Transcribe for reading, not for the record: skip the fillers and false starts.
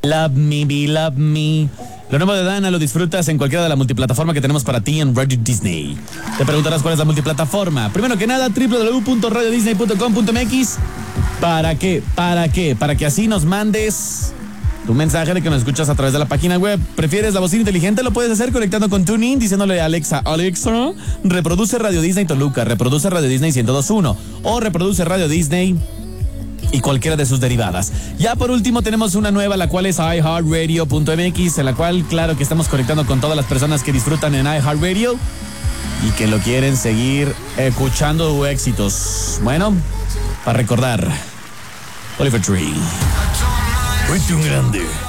Love me, be love me. Lo nuevo de Dana lo disfrutas en cualquiera de la multiplataforma que tenemos para ti en Radio Disney. Te preguntarás cuál es la multiplataforma. Primero que nada, www.radiodisney.com.mx. ¿Para qué? ¿Para qué? Para que así nos mandes tu mensaje de que nos escuchas a través de la página web. ¿Prefieres la bocina inteligente? Lo puedes hacer conectando con TuneIn, diciéndole a Alexa, reproduce Radio Disney Toluca, reproduce Radio Disney 102.1 o reproduce Radio Disney y cualquiera de sus derivadas. Ya por último tenemos una nueva, la cual es iHeartRadio.mx, en la cual claro que estamos conectando con todas las personas que disfrutan en iHeartRadio y que lo quieren seguir escuchando éxitos. Bueno, para recordar, Oliver Tree. Fuiste un grande.